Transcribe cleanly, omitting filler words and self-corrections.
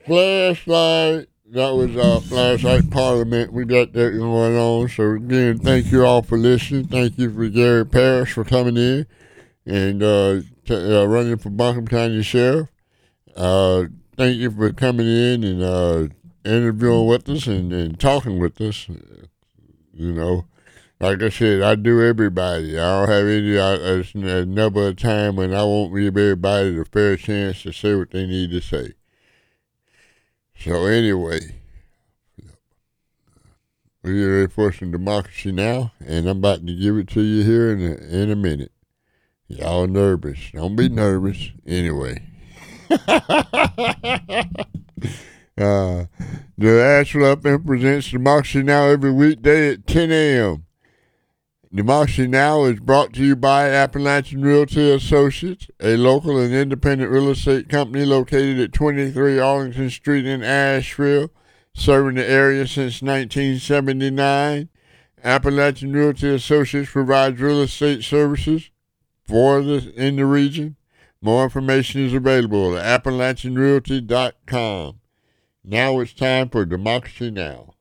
Flashlight. That was Flashlight Parliament. We got that going on. So again, thank you all for listening. Thank you for Gary Parrish for coming in and running for Buncombe County Sheriff. Thank you for coming in and interviewing with us and talking with us. You know, like I said, I do everybody. I don't have any. There's never a time when I won't give everybody the fair chance to say what they need to say. So anyway, we're ready for some democracy now, and I'm about to give it to you here in a minute. Y'all nervous? Don't be nervous. Anyway. The Asheville FM presents Democracy Now! Every weekday at 10 a.m. Democracy Now! Is brought to you by Appalachian Realty Associates, a local and independent real estate company located at 23 Arlington Street in Asheville, serving the area since 1979. Appalachian Realty Associates provides real estate services in the region. More information is available at AppalachianRealty.com. Now it's time for Democracy Now!